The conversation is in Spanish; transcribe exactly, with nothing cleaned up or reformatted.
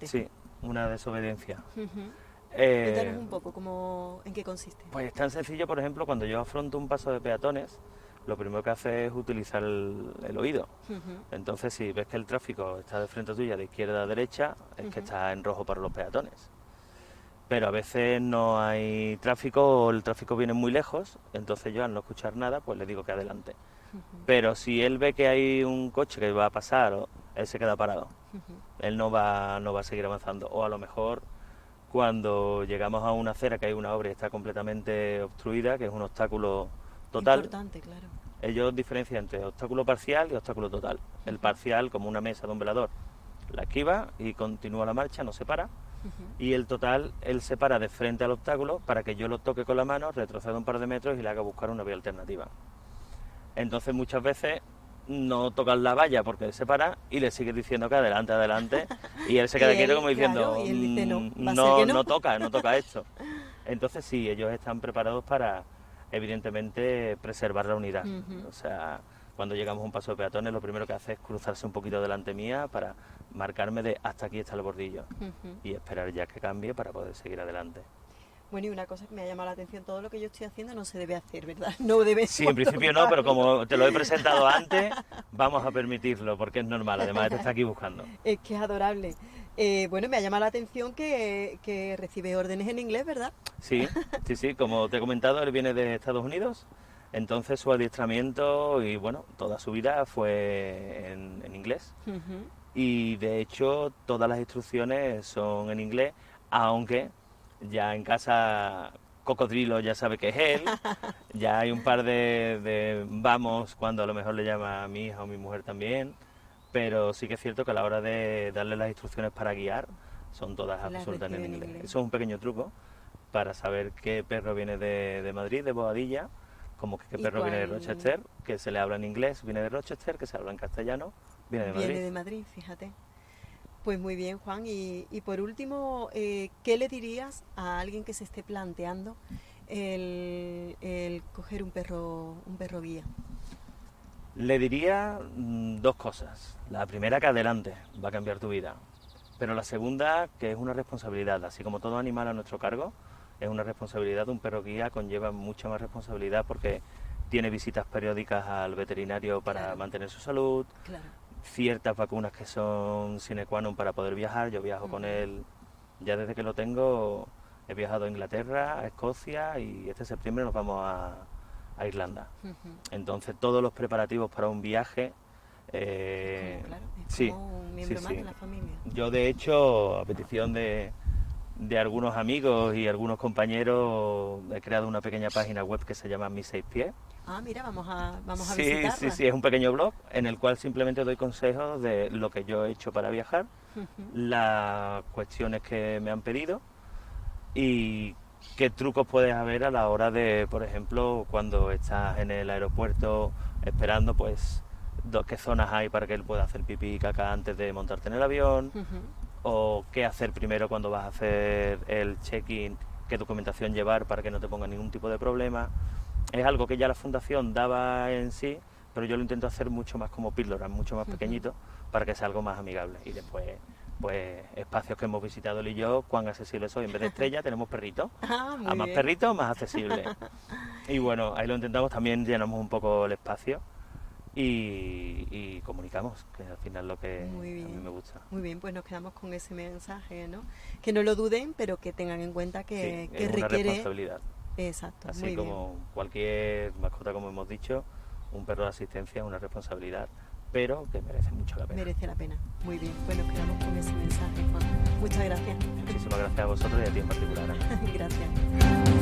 adelante. Sí, una desobediencia. Uh-huh. Eh, Cuéntanos un poco cómo, en qué consiste. Pues es tan sencillo, por ejemplo, cuando yo afronto un paso de peatones, lo primero que hace es utilizar el, el oído. Uh-huh. Entonces, si ves que el tráfico está de frente tuya, de izquierda a derecha, es que Uh-huh. está en rojo para los peatones. Pero a veces no hay tráfico o el tráfico viene muy lejos, entonces yo al no escuchar nada, pues le digo que adelante. Uh-huh. Pero si él ve que hay un coche que va a pasar, o- él se queda parado. Uh-huh. Él no va, no va a seguir avanzando. O a lo mejor cuando llegamos a una acera que hay una obra y está completamente obstruida, que es un obstáculo total, Importante, claro. ellos diferencian entre obstáculo parcial y obstáculo total. El parcial, como una mesa de un velador, la esquiva y continúa la marcha, no se para. Uh-huh. Y el total, él se para de frente al obstáculo para que yo lo toque con la mano, retroceda un par de metros y le haga buscar una vía alternativa. Entonces muchas veces no tocan la valla porque él se para y le sigue diciendo que adelante, adelante, y él se queda Y quieto él, como diciendo, claro, y él dice, no, "Mm, va a ser no, que no". no toca, no toca esto. Entonces sí, ellos están preparados para, evidentemente, preservar la unidad. Uh-huh. O sea, cuando llegamos a un paso de peatones, lo primero que hace es cruzarse un poquito delante mía para marcarme de hasta aquí está el bordillo Uh-huh. y esperar ya que cambie para poder seguir adelante. Bueno, y una cosa que me ha llamado la atención, todo lo que yo estoy haciendo no se debe hacer, ¿verdad? No debe Sí, en principio no, pero como te lo he presentado antes, vamos a permitirlo porque es normal, además te está aquí buscando. Es que es adorable. Eh, bueno, me ha llamado la atención que, que recibe órdenes en inglés, ¿verdad? Sí, sí, sí, como te he comentado, él viene de Estados Unidos, entonces su adiestramiento y bueno, toda su vida fue en, en inglés. Uh-huh. Y de hecho todas las instrucciones son en inglés, aunque ya en casa Cocodrilo ya sabe que es él, ya hay un par de, de vamos cuando a lo mejor le llama a mi hija o mi mujer también, pero sí que es cierto que a la hora de darle las instrucciones para guiar son todas Las absolutamente en recibe en inglés. inglés. Eso es un pequeño truco para saber qué perro viene de, de Madrid, de Boadilla, como que qué ¿Y perro viene de cuál Rochester, que se le habla en inglés, viene de Rochester, que se habla en castellano, viene de Madrid. viene de Madrid, fíjate? Pues muy bien, Juan. Y, y por último, eh, ¿qué le dirías a alguien que se esté planteando el, el coger un perro, un perro guía? Le diría mm, dos cosas. La primera, que adelante, va a cambiar tu vida. Pero la segunda, que es una responsabilidad. Así como todo animal a nuestro cargo, es una responsabilidad. Un perro guía conlleva mucha más responsabilidad porque tiene visitas periódicas al veterinario para Claro. mantener su salud, Claro. ciertas vacunas que son sine qua non para poder viajar. Yo viajo con Ujú. él, ya desde que lo tengo, he viajado a Inglaterra, a Escocia y este septiembre nos vamos a, a Irlanda. Ujú. Entonces todos los preparativos para un viaje... eh, Como, claro, es sí, como un miembro sí, más sí. de la familia. Yo de hecho, a petición de, de algunos amigos y algunos compañeros, he creado una pequeña página web que se llama Mis Seis Pies. Ah, mira, vamos a, vamos a Sí, visitarla. sí, sí, es un pequeño blog en el cual simplemente doy consejos de lo que yo he hecho para viajar, Ujú. las cuestiones que me han pedido y qué trucos puedes haber a la hora de, por ejemplo, cuando estás en el aeropuerto esperando, pues do- qué zonas hay para que él pueda hacer pipí y caca antes de montarte en el avión, Ujú. o qué hacer primero cuando vas a hacer el check-in, qué documentación llevar para que no te ponga ningún tipo de problema. Es algo que ya la fundación daba en sí, pero yo lo intento hacer mucho más como píldoras, mucho más Ujú. pequeñito, para que sea algo más amigable. Y después, pues, espacios que hemos visitado él y yo, cuán accesible soy. En vez de estrella tenemos perritos. Ah, muy A más bien. perritos, más accesible. Y bueno, ahí lo intentamos, también llenamos un poco el espacio y, y comunicamos, que al final es lo que Muy a mí bien. me gusta. Muy bien, pues nos quedamos con ese mensaje, ¿no? Que no lo duden, pero que tengan en cuenta que, Sí, que es una requiere... responsabilidad. Exacto, Así muy bien. como cualquier mascota, como hemos dicho, un perro de asistencia es una responsabilidad, pero que merece mucho la pena. Merece la pena. Muy bien, pues nos quedamos con ese mensaje, Juan. Muchas gracias. Muchísimas gracias a vosotros y a ti en particular, Ana. Gracias.